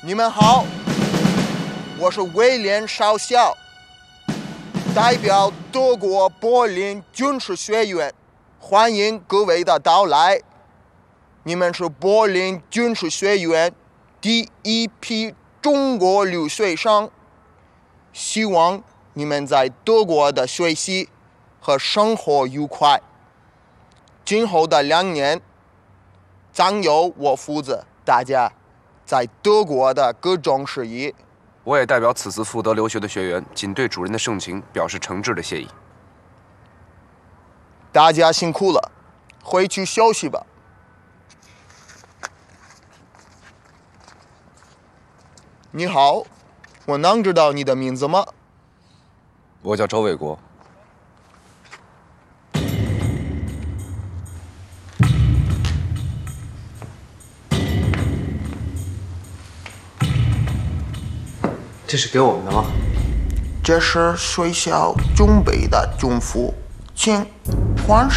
你们好，我是威廉少校，代表德国柏林军事学院，欢迎各位的到来。你们是柏林军事学院第一批中国留学生，希望你们在德国的学习和生活愉快。今后的2年，将由我负责大家在德国的各种事宜。 我也代表此次赴德留学的学员，仅对主任的盛情表示诚挚的谢意。 大家辛苦了，回去休息吧。你好，我能知道你的名字吗？ 我叫周卫国。 这是给我们的吗？ 这是学校准备的军服，请换上。